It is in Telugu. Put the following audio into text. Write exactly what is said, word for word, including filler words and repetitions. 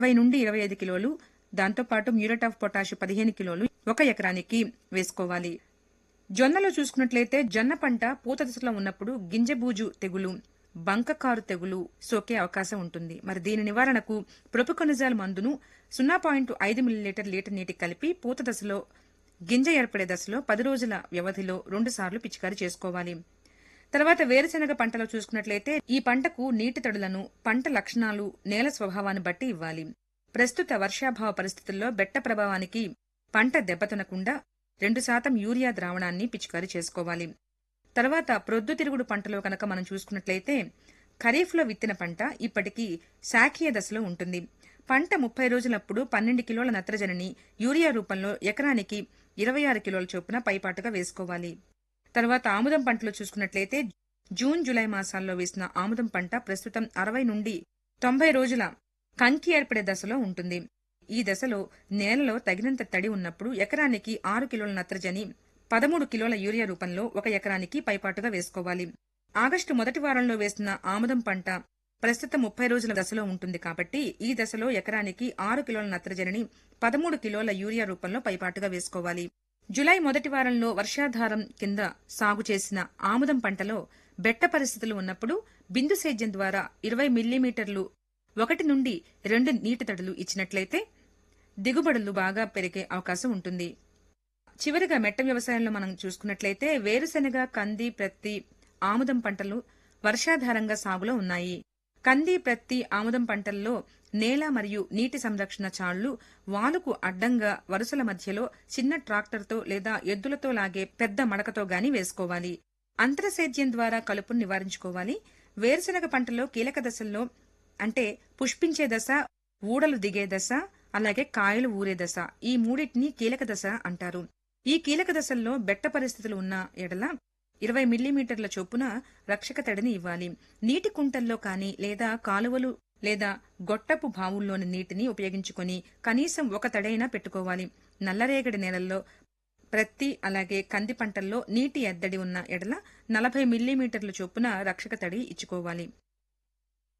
ఇరవై నుండి ఇరవై ఐదు కిలోలు, దాంతోపాటు మ్యూరేట్ ఆఫ్ పొటాష్ పదిహేను కిలోలు ఒక ఎకరానికి వేసుకోవాలి. జొన్నలో చూసుకున్నట్లయితే జొన్న పంట పూత దశలో ఉన్నప్పుడు గింజబూజు తెగులు, బంకకారు తెగులు సోకే అవకాశం ఉంటుంది. మరి దీని నివారణకు ప్రొపికొనిజాల్ మందును సున్నా పాయింట్ ఐదు మిల్లీలీటర్ లీటర్ నీటికి కలిపి పూత దశలో గింజ ఏర్పడే దశలో పది రోజుల వ్యవధిలో రెండు సార్లు పిచికారీ చేసుకోవాలి. తర్వాత వేరుశెనగ పంటలో చూసుకున్నట్లయితే ఈ పంటకు నీటి తడులను పంట లక్షణాలు, నేల స్వభావాన్ని బట్టి ఇవ్వాలి. ప్రస్తుత వర్షాభావ పరిస్థితుల్లో బెట్ట ప్రభావానికి పంట దెబ్బతినకుండా రెండు శాతం యూరియా ద్రావణాన్ని పిచికారీ చేసుకోవాలి. తర్వాత ప్రొద్దుతిరుగుడు పంటలో కనుక మనం చూసుకున్నట్లయితే ఖరీఫ్లో విత్తిన పంట ఇప్పటికీ శాఖీయ దశలో ఉంటుంది. పంట ముప్పై రోజులప్పుడు పన్నెండు కిలోల నత్రజనిని యూరియా రూపంలో ఎకరానికి ఇరవై ఆరు కిలోల చొప్పున పైపాటుగా వేసుకోవాలి. తర్వాత ఆముదం పంటలో చూసుకున్నట్లయితే జూన్ జూలై మాసాల్లో వేసిన ఆముదం పంట ప్రస్తుతం అరవై నుండి తొంభై రోజుల కంకి ఏర్పడే దశలో ఉంటుంది. ఈ దశలో నేలలో తగినంత తడి ఉన్నప్పుడు ఎకరానికి ఆరు కిలోల నత్రజని, పదమూడు కిలోల యూరియా రూపంలో ఒక ఎకరానికి పైపాటుగా వేసుకోవాలి. ఆగస్టు మొదటి వారంలో వేసిన ఆముదం పంట ప్రస్తుతం ముప్పై రోజుల దశలో ఉంటుంది కాబట్టి ఈ దశలో ఎకరానికి ఆరు కిలోల నత్రజనిని, పదమూడు కిలోల యూరియా రూపంలో పైపాటుగా వేసుకోవాలి. జులై మొదటి వారంలో వర్షాధారం కింద సాగు చేసిన ఆముదం పంటలో బెట్ట పరిస్థితులు ఉన్నప్పుడు బిందు సేద్యం ద్వారా ఇరవై మిల్లీమీటర్లు ఒకటి నుండి రెండు నీటి తడులు ఇచ్చినట్లయితే దిగుబడులు బాగా పెరిగే అవకాశం ఉంటుంది. చివరిగా మెట్ట వ్యవసాయంలో మనం చూసుకున్నట్లయితే వేరుశెనగ, కంది, ప్రత్తి, ఆముదం పంటలు వర్షాధారంగా సాగులో ఉన్నాయి. కంది, ప్రత్తి, ఆముదం పంటల్లో నేల మరియు నీటి సంరక్షణ చాళ్లు వాలుకు అడ్డంగా వరుసల మధ్యలో చిన్న ట్రాక్టర్తో లేదా ఎద్దులతో లాగే పెద్ద మడకతో గాని వేసుకోవాలి. అంతర సేద్యం ద్వారా కలుపును నివారించుకోవాలి. వేరుశెనగ పంటలో కీలక దశల్లో అంటే పుష్పించే దశ, ఊడలు దిగే దశ, అలాగే కాయలు ఊరే దశ, ఈ మూడింటిని కీలక దశ అంటారు. ఈ కీలక దశల్లో బెట్ట పరిస్థితులు ఉన్న ఎడల ఇరవై మిల్లీమీటర్ల చొప్పున రక్షక తడిని ఇవ్వాలి. నీటి కుంటల్లో కానీ లేదా కాలువలు లేదా గొట్టపు బావుల్లోని నీటిని ఉపయోగించుకొని కనీసం ఒక తడైనా పెట్టుకోవాలి. నల్లరేగడి నేలల్లో ప్రత్తి అలాగే కంది పంటల్లో నీటి ఎద్దడి ఉన్న ఎడల నలభై మిల్లీమీటర్ల చొప్పున రక్షక తడి ఇచ్చుకోవాలి.